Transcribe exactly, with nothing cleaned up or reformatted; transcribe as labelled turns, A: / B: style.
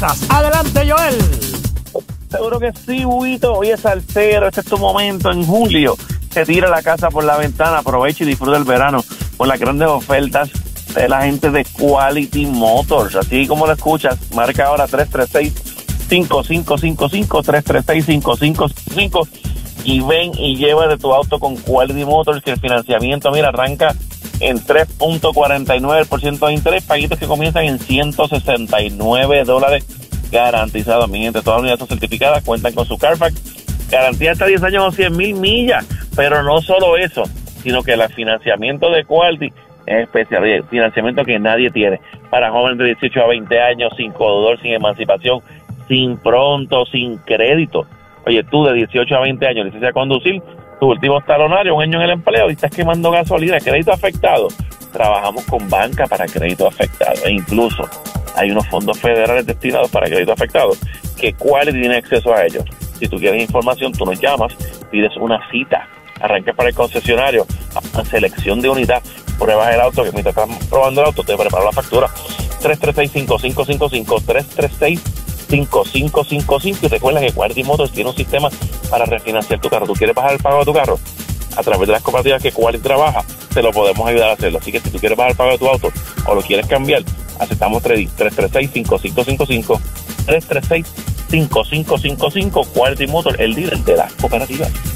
A: Adelante, Joel.
B: Seguro que sí, Huito. Oye, salsero, este es tu momento. En julio se tira la casa por la ventana. Aprovecha y disfruta el verano con las grandes ofertas de la gente de Quality Motors. Así como lo escuchas, marca ahora tres tres seis, cinco cinco cinco cinco, tres tres seis, cinco cinco cinco cinco y ven y lleva de tu auto con Quality Motors, que el financiamiento, mira, arranca en tres punto cuarenta y nueve por ciento de interés, paguitos que comienzan en ciento sesenta y nueve dólares garantizados. Mi gente, todas las unidades son certificadas, cuentan con su Carfax, garantía hasta diez años o cien mil millas, pero no solo eso, sino que el financiamiento de Quality es especial, el financiamiento que nadie tiene, para jóvenes de dieciocho a veinte años, sin codeudor, sin emancipación, sin pronto, sin crédito. Oye, tú de dieciocho a veinte años, licencia a conducir, tu último talonario, un año en el empleo y estás quemando gasolina, crédito afectado. Trabajamos con banca para crédito afectado e incluso hay unos fondos federales destinados para crédito afectado que Quality tiene acceso a ellos. Si tú quieres información, tú nos llamas, pides una cita, arranques para el concesionario, a selección de unidad, pruebas el auto, que mientras estás probando el auto te prepara la factura. Tres tres seis, cinco cinco cinco cinco, tres tres seis, cinco cinco cinco cinco y recuerda que Quality Motors tiene un sistema para refinanciar tu carro. ¿Tú quieres bajar el pago de tu carro? A través de las cooperativas que Quality trabaja, te lo podemos ayudar a hacerlo. Así que si tú quieres bajar el pago de tu auto o lo quieres cambiar, aceptamos tres tres seis, cinco cinco cinco cinco, tres tres seis, cinco cinco cinco cinco, Quality Motors, el líder de las cooperativas.